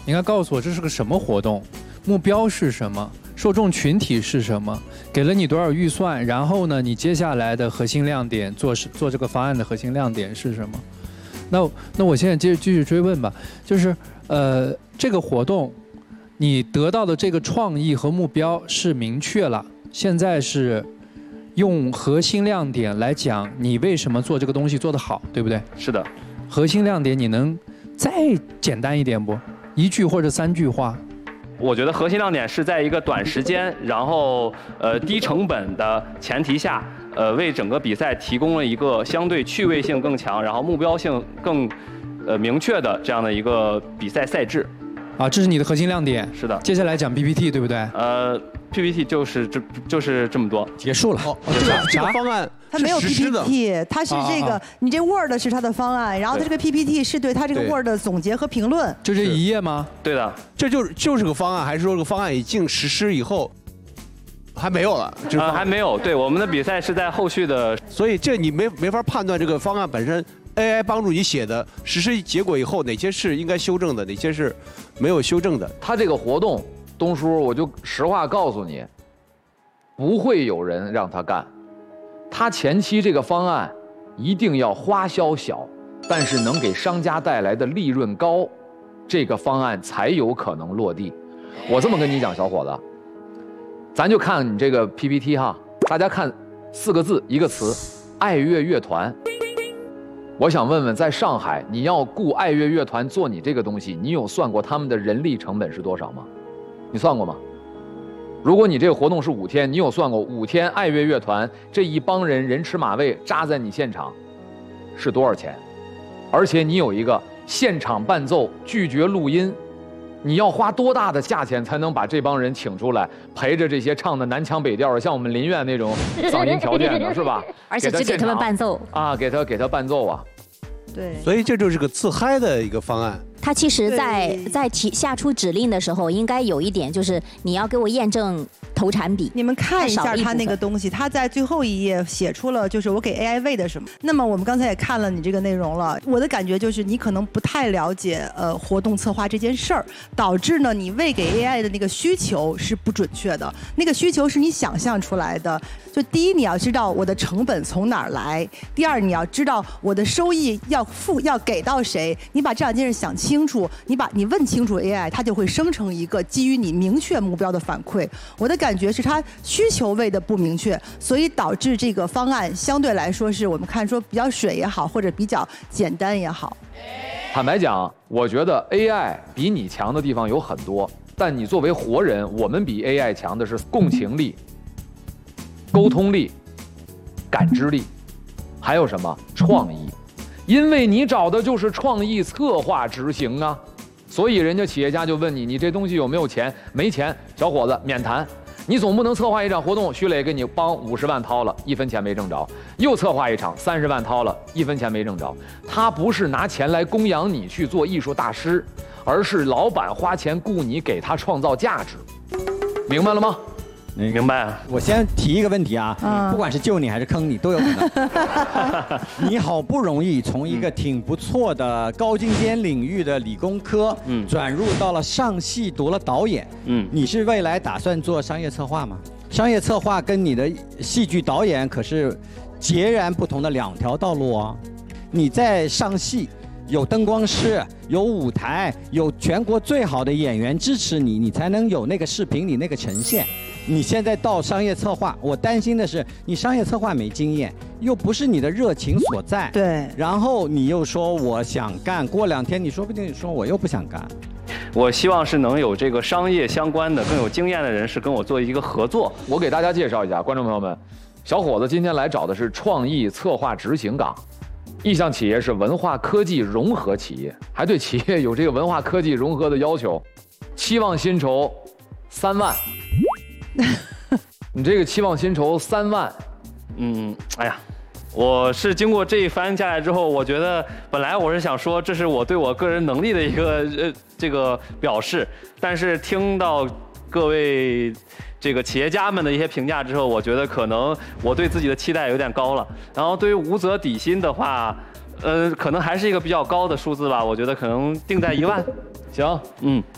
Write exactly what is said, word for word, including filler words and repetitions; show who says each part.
Speaker 1: 应该告诉我这是个什么活动，目标是什么，受众群体是什么，给了你多少预算，然后呢，你接下来的核心亮点，做做这个方案的核心亮点是什么？那那我现在接着继续追问吧，就是呃，这个活动你得到的这个创意和目标是明确了，现在是用核心亮点来讲你为什么做这个东西做得好，对不对？
Speaker 2: 是的。
Speaker 1: 核心亮点你能再简单一点不？一句或者三句话？
Speaker 2: 我觉得核心亮点是在一个短时间，然后呃低成本的前提下，呃为整个比赛提供了一个相对趣味性更强，然后目标性更呃明确的这样的一个比赛赛制。
Speaker 1: 啊，这是你的核心亮点。
Speaker 2: 是的。
Speaker 1: 接下来讲 P P T， 对不对？
Speaker 2: 呃 ，P P T 就是这就是这么多，
Speaker 1: 结束了。
Speaker 3: 哦，这个这个方案
Speaker 4: 它没有 P P T， 它是这个，你这 Word 是它的方案，然后它这个 P P T 是对它这个 Word 的总结和评论。
Speaker 1: 就这一页吗？
Speaker 2: 对的，
Speaker 3: 这就是就是个方案，还是说这个方案已经实施以后还没有了？
Speaker 2: 呃，还没有。对，我们的比赛是在后续的，
Speaker 3: 所以这你没没法判断这个方案本身 A I 帮助你写的实施结果以后哪些是应该修正的，哪些是没有修正的。
Speaker 5: 他这个活动，东叔，我就实话告诉你，不会有人让他干。他前期这个方案一定要花销小，但是能给商家带来的利润高，这个方案才有可能落地。我这么跟你讲，小伙子，咱就看你这个 P P T 哈，大家看四个字一个词，爱乐乐团。我想问问，在上海你要雇爱乐乐团做你这个东西，你有算过他们的人力成本是多少吗？你算过吗？如果你这个活动是五天，你有算过五天爱乐乐团这一帮人人吃马喂扎在你现场是多少钱？而且你有一个现场伴奏拒绝录音，你要花多大的价钱才能把这帮人请出来，陪着这些唱的南腔北调的，像我们林苑那种嗓音条件的是吧？
Speaker 6: 而且只给他们伴奏
Speaker 5: 啊，给他给他伴奏啊。
Speaker 4: 对，
Speaker 3: 所以这就是个自嗨的一个方案。
Speaker 6: 他其实在在提下出指令的时候，应该有一点就是你要给我验证投产比。
Speaker 4: 你们看一下他那个东西，他在最后一页写出了就是我给 A I 喂的什么。那么我们刚才也看了你这个内容了，我的感觉就是你可能不太了解呃活动策划这件事儿，导致呢你喂给 A I 的那个需求是不准确的，那个需求是你想象出来的。就第一你要知道我的成本从哪儿来，第二你要知道我的收益要付要给到谁，你把这两件事想清楚，你把你问清楚 A I， 它就会生成一个基于你明确目标的反馈。我的感觉是它需求位的不明确，所以导致这个方案相对来说是我们看说比较水也好，或者比较简单也好。
Speaker 5: 坦白讲，我觉得 A I 比你强的地方有很多，但你作为活人，我们比 A I 强的是共情力、沟通力、感知力，还有什么创意？因为你找的就是创意策划执行啊，所以人家企业家就问你，你这东西有没有钱？没钱，小伙子免谈。你总不能策划一场活动，徐磊给你帮五十万掏了，一分钱没挣着；又策划一场三十万掏了，一分钱没挣着。他不是拿钱来供养你去做艺术大师，而是老板花钱雇你给他创造价值，明白了吗？
Speaker 2: 明白。
Speaker 7: 我先提一个问题啊，
Speaker 4: 嗯、
Speaker 7: 不管是救你还是坑你都有可能。你好不容易从一个挺不错的高精尖领域的理工科，嗯，转入到了上戏读了导演，嗯，你是未来打算做商业策划吗？商业策划跟你的戏剧导演可是截然不同的两条道路啊。你在上戏。有灯光师，有舞台，有全国最好的演员支持你，你才能有那个视频里那个呈现。你现在到商业策划，我担心的是你商业策划没经验，又不是你的热情所在。
Speaker 4: 对。
Speaker 7: 然后你又说我想干，过两天你说不定你说我又不想干。
Speaker 2: 我希望是能有这个商业相关的、更有经验的人士跟我做一个合作。
Speaker 5: 我给大家介绍一下，观众朋友们，小伙子今天来找的是创意策划执行岗。意向企业是文化科技融合企业，还对企业有这个文化科技融合的要求，期望薪酬三万。你这个期望薪酬三万，
Speaker 2: 嗯，哎呀，我是经过这一番下来之后，我觉得本来我是想说这是我对我个人能力的一个呃这个表示，但是听到各位这个企业家们的一些评价之后，我觉得可能我对自己的期待有点高了。然后对于无责底薪的话，呃，可能还是一个比较高的数字吧，我觉得可能定在一万。
Speaker 5: 行，
Speaker 2: 嗯。